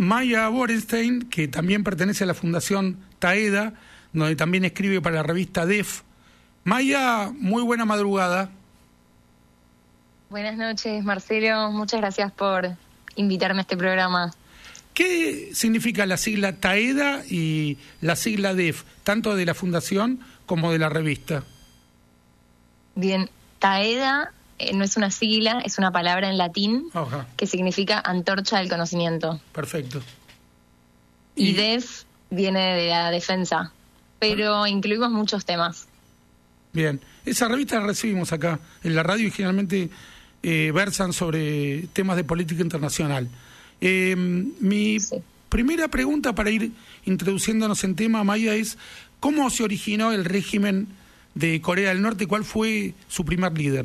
Maya Borenstein, que también pertenece a la Fundación Taeda, donde también escribe para la revista DEF. Maya, muy buena madrugada. Buenas noches, Marcelo. Muchas gracias por invitarme a este programa. ¿Qué significa la sigla Taeda y la sigla DEF, tanto de la Fundación como de la revista? Bien, Taeda no es una sigla, es una palabra en latín. Ajá. Que significa antorcha del conocimiento. Perfecto. Y DEF viene de la defensa, pero incluimos muchos temas. Bien, esa revista la recibimos acá en la radio y generalmente versan sobre temas de política internacional. Mi primera pregunta para ir introduciéndonos en tema, Maya, es ¿cómo se originó el régimen de Corea del Norte y cuál fue su primer líder?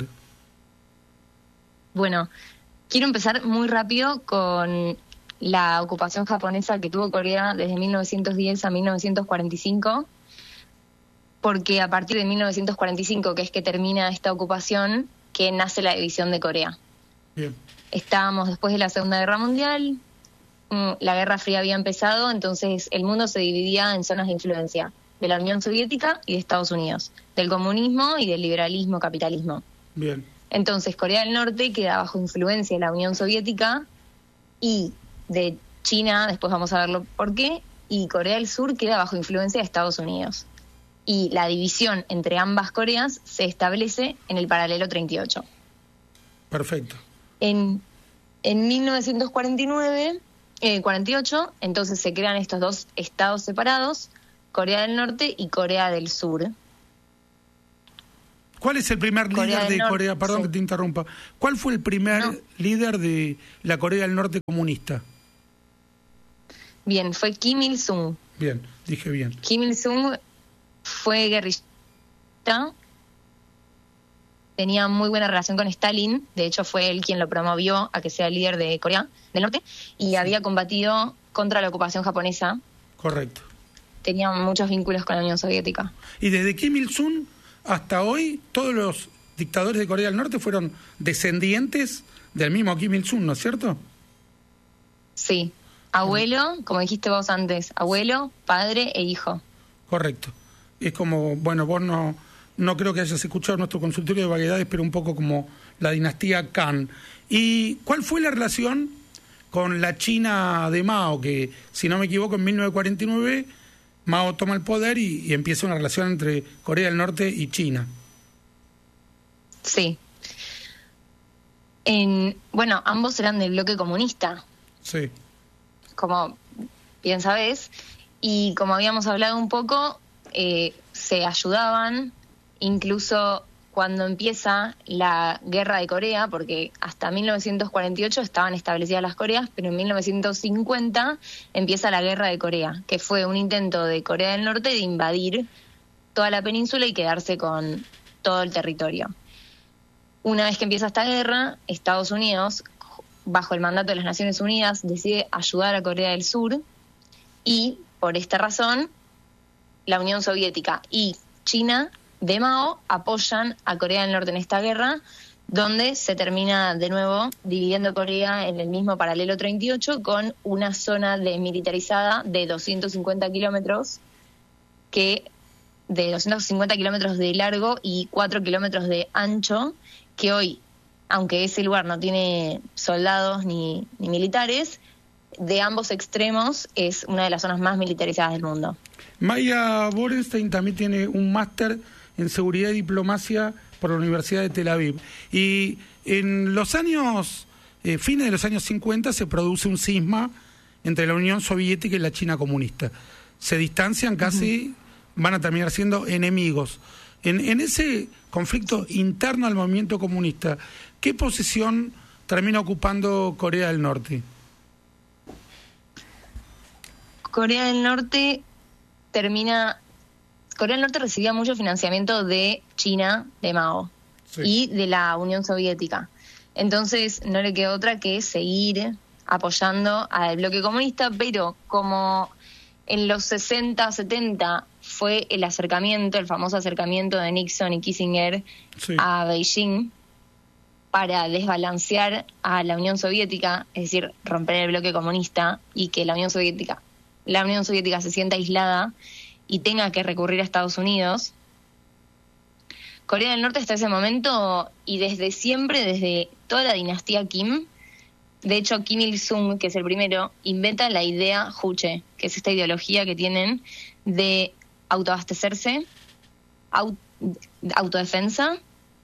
Bueno, quiero empezar muy rápido con la ocupación japonesa que tuvo Corea desde 1910 a 1945, porque a partir de 1945, que es que termina esta ocupación, que nace la división de Corea. Bien. Estábamos después de la Segunda Guerra Mundial, la Guerra Fría había empezado, entonces el mundo se dividía en zonas de influencia de la Unión Soviética y de Estados Unidos, del comunismo y del liberalismo, capitalismo. Bien. Entonces Corea del Norte queda bajo influencia de la Unión Soviética y de China, después vamos a verlo por qué, y Corea del Sur queda bajo influencia de Estados Unidos. Y la división entre ambas Coreas se establece en el paralelo 38. Perfecto. En 1948, entonces se crean estos dos estados separados, Corea del Norte y Corea del Sur. ¿Cuál es el primer líder de Corea? Perdón que te interrumpa. ¿Cuál fue el primer líder de la Corea del Norte comunista? Bien, fue Kim Il-sung. Bien, dije bien. Kim Il-sung fue guerrillista, tenía muy buena relación con Stalin, de hecho fue él quien lo promovió a que sea el líder de Corea del Norte, y había combatido contra la ocupación japonesa. Correcto. Tenía muchos vínculos con la Unión Soviética. Y desde Kim Il-sung hasta hoy, todos los dictadores de Corea del Norte fueron descendientes del mismo Kim Il-sung, ¿no es cierto? Sí. Abuelo, como dijiste vos antes, abuelo, padre e hijo. Correcto. Es como, bueno, vos no creo que hayas escuchado nuestro consultorio de vaguedades, pero un poco como la dinastía Khan. ¿Y cuál fue la relación con la China de Mao? Que, si no me equivoco, en 1949 Mao toma el poder y empieza una relación entre Corea del Norte y China. Sí. Bueno, ambos eran del bloque comunista. Sí. Como bien sabés, y como habíamos hablado un poco, se ayudaban, incluso cuando empieza la guerra de Corea, porque hasta 1948 estaban establecidas las Coreas, pero en 1950 empieza la guerra de Corea, que fue un intento de Corea del Norte de invadir toda la península y quedarse con todo el territorio. Una vez que empieza esta guerra, Estados Unidos, bajo el mandato de las Naciones Unidas, decide ayudar a Corea del Sur y, por esta razón, la Unión Soviética y China de Mao apoyan a Corea del Norte en esta guerra, donde se termina de nuevo dividiendo Corea en el mismo paralelo 38 con una zona desmilitarizada de 250 kilómetros de largo y 4 kilómetros de ancho, que hoy, aunque ese lugar no tiene soldados ni militares, de ambos extremos es una de las zonas más militarizadas del mundo. Maya Borenstein también tiene un máster en Seguridad y Diplomacia por la Universidad de Tel Aviv. Y en los años, fines de los años 50, se produce un cisma entre la Unión Soviética y la China comunista. Se distancian casi, van a terminar siendo enemigos. En ese conflicto interno al movimiento comunista, ¿qué posición termina ocupando Corea del Norte? Corea del Norte recibía mucho financiamiento de China, de Mao, y de la Unión Soviética. Entonces no le quedó otra que seguir apoyando al bloque comunista, pero como en los 60, 70 fue el famoso acercamiento de Nixon y Kissinger a Beijing, para desbalancear a la Unión Soviética, es decir, romper el bloque comunista y que la Unión Soviética se sienta aislada y tenga que recurrir a Estados Unidos. Corea del Norte hasta ese momento y desde siempre, desde toda la dinastía Kim, de hecho Kim Il-sung, que es el primero, inventa la idea Juche, que es esta ideología que tienen de autoabastecerse, autodefensa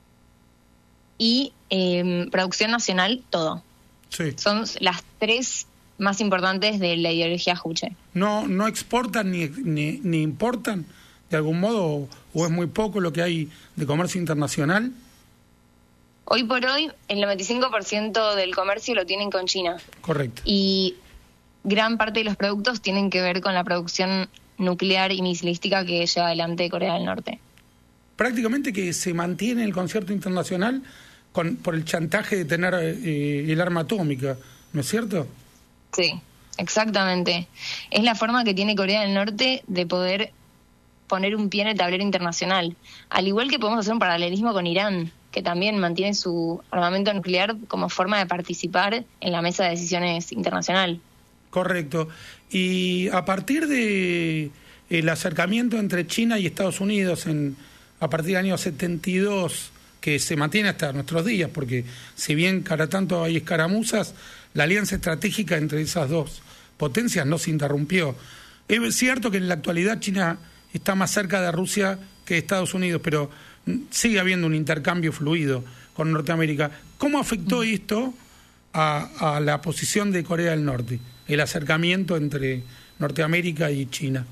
y producción nacional, todo. Sí. Son las tres más importantes de la ideología Juche. ¿No exportan ni importan de algún modo o es muy poco lo que hay de comercio internacional? Hoy por hoy, el 95% del comercio lo tienen con China. Correcto. Y gran parte de los productos tienen que ver con la producción nuclear y misilística que lleva adelante Corea del Norte. Prácticamente que se mantiene el concierto internacional por el chantaje de tener el arma atómica, ¿no es cierto? Sí, exactamente. Es la forma que tiene Corea del Norte de poder poner un pie en el tablero internacional. Al igual que podemos hacer un paralelismo con Irán, que también mantiene su armamento nuclear como forma de participar en la mesa de decisiones internacional. Correcto. Y a partir de el acercamiento entre China y Estados Unidos a partir del año 72, que se mantiene hasta nuestros días, porque si bien cada tanto hay escaramuzas, la alianza estratégica entre esas dos potencias no se interrumpió. Es cierto que en la actualidad China está más cerca de Rusia que de Estados Unidos, pero sigue habiendo un intercambio fluido con Norteamérica. ¿Cómo afectó esto a la posición de Corea del Norte, el acercamiento entre Norteamérica y China?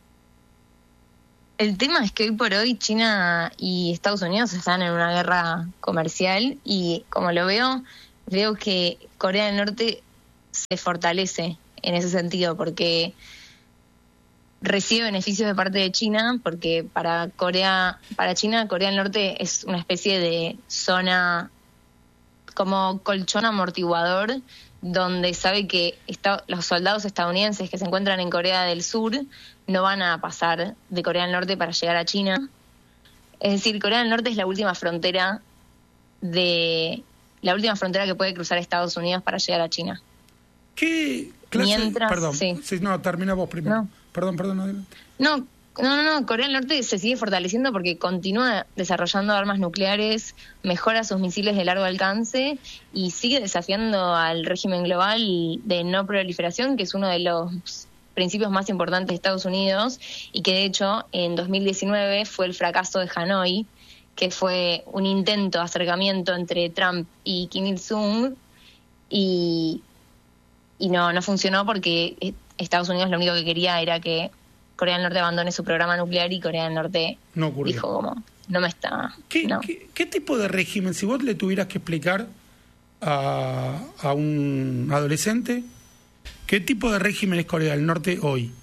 El tema es que hoy por hoy China y Estados Unidos están en una guerra comercial y como lo veo que Corea del Norte se fortalece en ese sentido porque recibe beneficios de parte de China, porque para China, Corea del Norte es una especie de zona como colchón amortiguador, donde sabe que los soldados estadounidenses que se encuentran en Corea del Sur no van a pasar de Corea del Norte para llegar a China. Es decir, Corea del Norte es la última frontera que puede cruzar Estados Unidos para llegar a China. ¿Qué clase? Perdón, sí. No, termina vos primero. No. Perdón, adelante. No, Corea del Norte se sigue fortaleciendo porque continúa desarrollando armas nucleares, mejora sus misiles de largo alcance y sigue desafiando al régimen global de no proliferación, que es uno de los principios más importantes de Estados Unidos y que de hecho en 2019 fue el fracaso de Hanoi, que fue un intento de acercamiento entre Trump y Kim Il-sung y no funcionó porque Estados Unidos lo único que quería era que Corea del Norte abandone su programa nuclear y Corea del Norte dijo como, no me está... ¿Qué tipo de régimen, si vos le tuvieras que explicar a un adolescente, qué tipo de régimen es Corea del Norte hoy?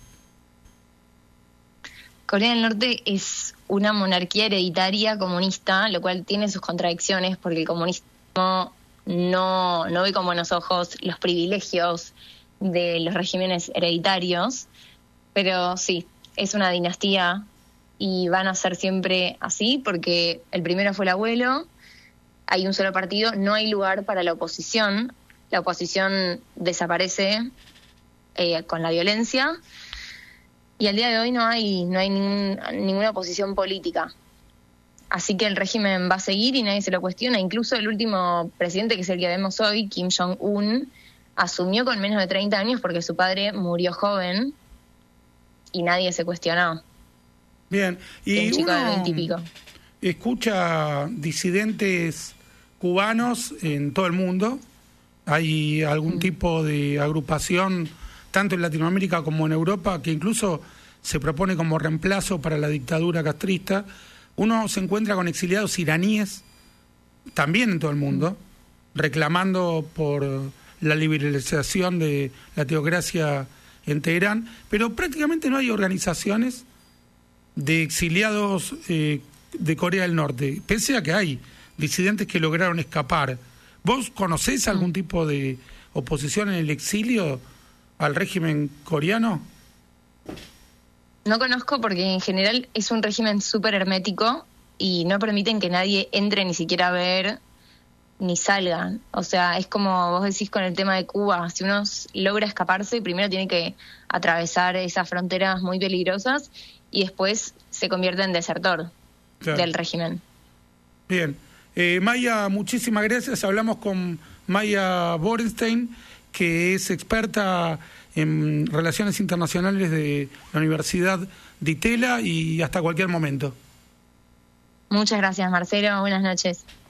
Corea del Norte es una monarquía hereditaria comunista, lo cual tiene sus contradicciones porque el comunismo no ve con buenos ojos los privilegios de los regímenes hereditarios, pero sí, es una dinastía y van a ser siempre así porque el primero fue el abuelo, hay un solo partido, no hay lugar para la oposición desaparece con la violencia y al día de hoy no hay ninguna oposición política. Así que el régimen va a seguir y nadie se lo cuestiona. Incluso el último presidente, que es el que vemos hoy, Kim Jong-un, asumió con menos de 30 años porque su padre murió joven y nadie se cuestionó. Bien, y un chico de 20 y pico. Escucha disidentes cubanos en todo el mundo. ¿Hay algún tipo de agrupación, tanto en Latinoamérica como en Europa, que incluso se propone como reemplazo para la dictadura castrista? Uno se encuentra con exiliados iraníes, también en todo el mundo, reclamando por la liberalización de la teocracia en Teherán, pero prácticamente no hay organizaciones de exiliados de Corea del Norte, pese a que hay disidentes que lograron escapar. ¿Vos conocés algún tipo de oposición en el exilio al régimen coreano? No conozco porque en general es un régimen súper hermético y no permiten que nadie entre ni siquiera a ver ni salga. O sea, es como vos decís con el tema de Cuba, si uno logra escaparse, primero tiene que atravesar esas fronteras muy peligrosas y después se convierte en desertor del régimen. Bien. Maya, muchísimas gracias. Hablamos con Maya Borenstein, que es experta en relaciones internacionales de la Universidad de Itela, y hasta cualquier momento. Muchas gracias, Marcelo. Buenas noches.